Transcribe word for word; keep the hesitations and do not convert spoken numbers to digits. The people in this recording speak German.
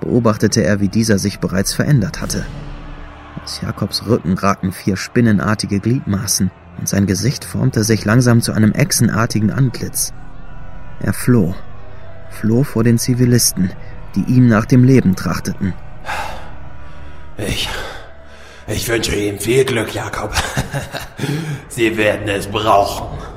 beobachtete er, wie dieser sich bereits verändert hatte. Aus Jakobs Rücken ragten vier spinnenartige Gliedmaßen und sein Gesicht formte sich langsam zu einem echsenartigen Antlitz. Er floh, floh vor den Zivilisten, die ihm nach dem Leben trachteten. Ich, ich wünsche ihm viel Glück, Jakob. Sie werden es brauchen.